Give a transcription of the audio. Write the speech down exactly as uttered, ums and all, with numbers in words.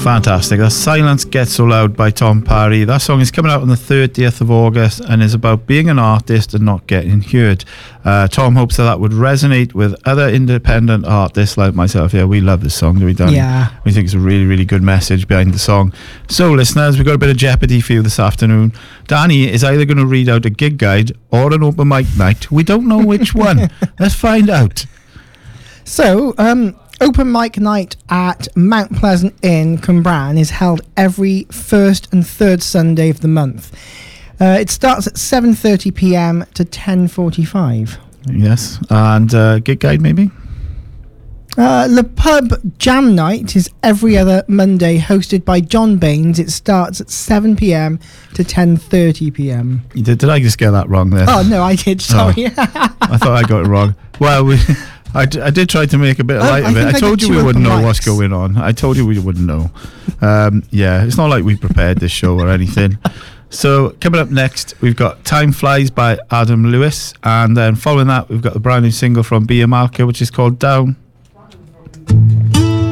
Fantastic. That's Silence Gets So Loud by Tom Parry. That song is coming out on the thirtieth of August and is about being an artist and not getting heard. Uh, Tom hopes that that would resonate with other independent artists like myself. Yeah, we love this song, do we, Danny? Yeah. We think it's a really, really good message behind the song. So, listeners, we've got a bit of jeopardy for you this afternoon. Danny is either going to read out a gig guide or an open mic night. We don't know which one. Let's find out. So, um... Open mic night at Mount Pleasant Inn, Cwmbran, is held every first and third Sunday of the month. Uh, it starts at seven thirty p m to ten forty-five. Yes, and uh, gig guide maybe? Uh, the pub jam night is every other Monday, hosted by John Baines. It starts at seven p m to ten thirty p m. Did, did I just get that wrong there? Oh, no, I did, sorry. Oh, I thought I got it wrong. Well, we... I, d- I did try to make a bit of light um, of it. I, I told you we wouldn't know mics. what's going on. I told you we wouldn't know. Um, yeah, it's not like we prepared this show or anything. So coming up next, we've got Time Flies by Adam Lewis. And then following that, we've got the brand new single from Bia Malka, which is called Down.